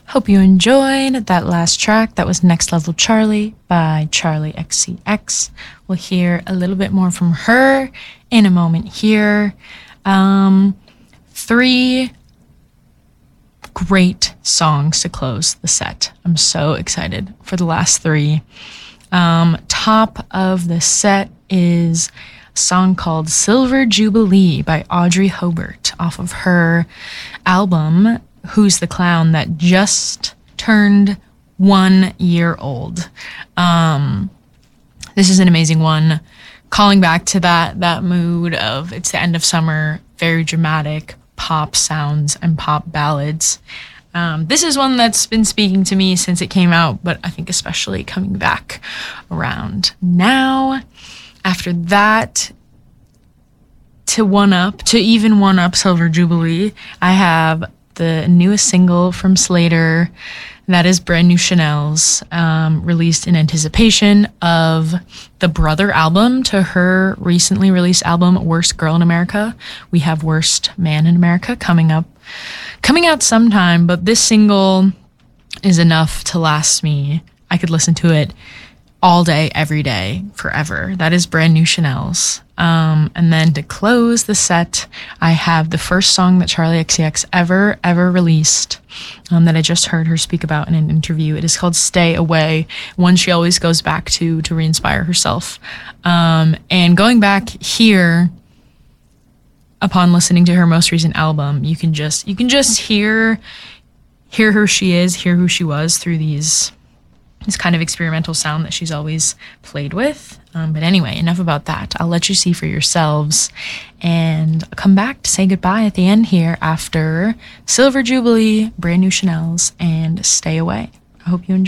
Hope you enjoyed that last track. That was Next Level Charlie by Charli XCX. We'll hear a little bit more from her in a moment here. 3 great songs to close the set. I'm so excited for the last 3. Top of the set is a song called Silver Jubilee by Audrey Hobart off of her album Who's the Clown that just turned 1 year old. This is an amazing one, calling back to that mood of it's the end of summer, very dramatic pop sounds and pop ballads. This is one that's been speaking to me since it came out, but I think especially coming back around now. After that, to even one up Silver Jubilee, I have the newest single from Slater, that is Brand New Chanel's, released in anticipation of the brother album to her recently released album, Worst Girl in America. We have Worst Man in America coming out sometime, but this single is enough to last me. I could listen to it all day, every day, forever. That is Brand New Chanel's. And then to close the set, I have the first song that Charli XCX ever released, that I just heard her speak about in an interview. It is called Stay Away, one she always goes back to re-inspire herself. And going back here, upon listening to her most recent album, you can just hear who she is, hear who she was through this kind of experimental sound that she's always played with. But anyway, enough about that. I'll let you see for yourselves and I'll come back to say goodbye at the end here after Silver Jubilee, Brand New Chanel's, and Stay Away. I hope you enjoy.